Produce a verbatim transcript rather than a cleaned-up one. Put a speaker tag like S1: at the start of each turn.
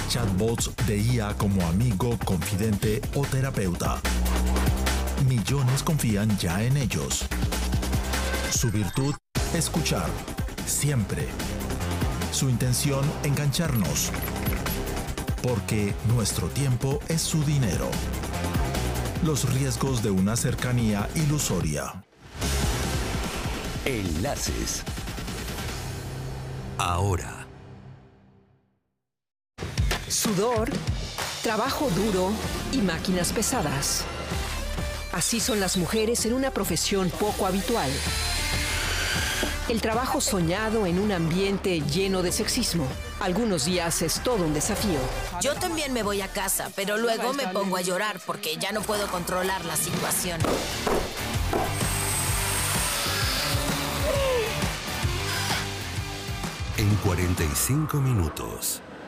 S1: Chatbots de I A como amigo, confidente o terapeuta. Millones confían ya en ellos. Su virtud, escuchar. Siempre. Su intención, engancharnos. Porque nuestro tiempo es su dinero. Los riesgos de una cercanía ilusoria.
S2: Enlaces. Ahora.
S3: Sudor, trabajo duro y máquinas pesadas. Así son las mujeres en una profesión poco habitual. El trabajo soñado en un ambiente lleno de sexismo. Algunos días es todo un desafío.
S4: Yo también me voy a casa, pero luego me pongo a llorar porque ya no puedo controlar la situación.
S2: En cuarenta y cinco minutos.